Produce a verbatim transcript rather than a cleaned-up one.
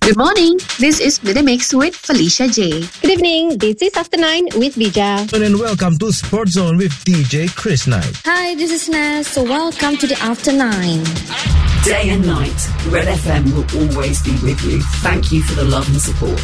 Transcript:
Good morning. This is The Mix with Felicia J. Good evening. This is After Nine with Bija. And welcome to Sport Zone with D J Chris Knight. Hi, this is Naz. So welcome to the After Nine. Day and night, Red F M will always be with you. Thank you for the love and support.